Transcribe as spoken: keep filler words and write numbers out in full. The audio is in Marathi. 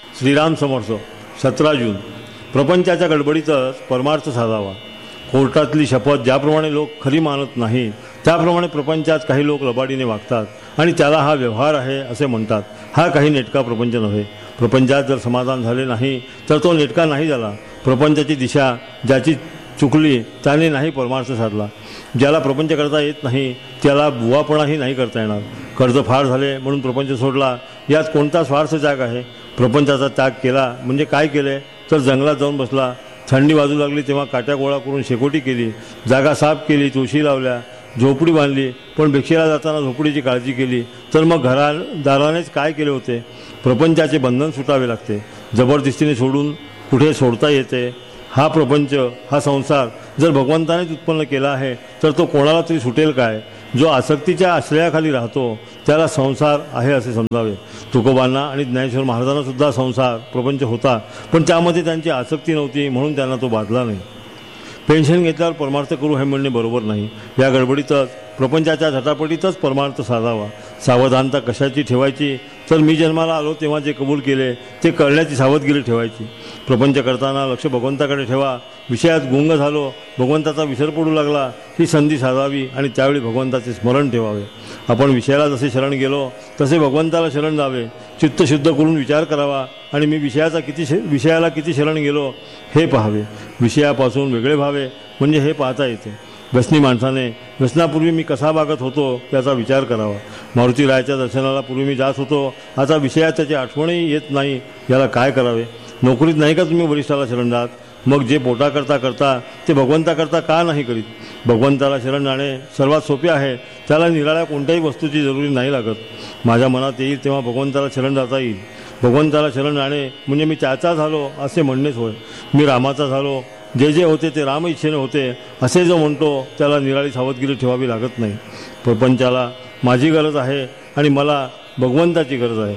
श्रीराम समर्थ. सतरा जून. प्रपंचाच्या गडबडीतच परमार्थ साधावा. कोर्टातली शपथ ज्याप्रमाणे लोक खरी मानत नाही त्याप्रमाणे प्रपंचात काही लोक लबाडीने वागतात आणि त्याला हा व्यवहार आहे असे म्हणतात. हा काही नेटका प्रपंच नव्हे. प्रपंचात जर समाधान झाले नाही तर तो नेटका नाही झाला. प्रपंचाची दिशा ज्याची चुकली त्याने नाही परमार्थ साधला. ज्याला प्रपंच करता येत नाही त्याला बुवापणाही नाही करता येणार. कर्ज फार झाले म्हणून प्रपंच सोडला, यात कोणता स्वार्थ त्याग आहे? प्रपंचाचा त्याग केला म्हणजे काय केले तर जंगलात जाऊन बसला. थंडी वाजू लागली तेव्हा काट्या गोळा करून शेकोटी केली, जागा साफ केली, तुळशी लावल्या, झोपडी बांधली. पण भिक्षेला जाताना झोपडीची काळजी केली तर मग घरादारानेच काय केले होते? प्रपंचाचे बंधन सुटावे लागते. जबरदस्तीने सोडून कुठे सोडता येते? हा प्रपंच, हा संसार जर भगवंतानेच उत्पन्न केला आहे तर तो कोणाला तरी सुटेल काय? जो आसक्तीच्या आश्रयाखाली राहतो त्याला संसार आहे असे समजावे. तुकोबांना आणि ज्ञानेश्वर महाराजांना सुद्धा संसार प्रपंच होता, पण त्यामध्ये त्यांची आसक्ती नव्हती म्हणून त्यांना तो बाधला नाही. पेन्शन घेतल्यावर परमार्थ करू हे म्हणणे बरोबर नाही. या गडबडीतच प्रपंचाच्या झटापटीतच परमार्थ साधावा. सावधानता कशाची ठेवायची तर मी जन्माला आलो तेव्हा जे कबूल केले ते करण्याची सावधगिरी ठेवायची. प्रपंच करताना लक्ष भगवंताकडे ठेवा. विषयात गुंग झालो, भगवंताचा विसर पडू लागला, ही संधी साधावी आणि त्यावेळी भगवंताचे स्मरण ठेवावे. आपण विषयाला जसे शरण गेलो तसे भगवंताला शरण जावे. चित्त शुद्ध करून विचार करावा आणि मी विषयाचा किती विषयाला किती शरण गेलो हे पाहावे. विषयापासून वेगळे व्हावे म्हणजे हे पाहता येते. व्यसनी माणसाने व्यसनापूर्वी मी कसा वागत होतो त्याचा विचार करावा. मारुतीरायाच्या दर्शनाला पूर्वी मी जात होतो, आता विषयात त्याची आठवणही येत नाही, याला काय करावे? नोकरीत नाही का तुम्ही वरिष्ठाला शरण जात? मग जे पोटा करता करता ते भगवंताकरता का नाही करीत? भगवंताला शरण जाणे सर्वात सोपे आहे. त्याला निराळ्या कोणत्याही वस्तूची जरुरी नाही लागत. माझ्या मनात येईल तेव्हा भगवंताला शरण जाता येईल. भगवंताला शरण जाणे म्हणजे मी त्याचा झालो असे म्हणणेच होय. मी रामाचा झालो, जे जे होते ते राम इच्छेने होते असे जो म्हणतो त्याला निराळी सावधगिरी ठेवावी लागत नाही. प्रपंचाला माझी गरज आहे आणि मला भगवंताची गरज आहे.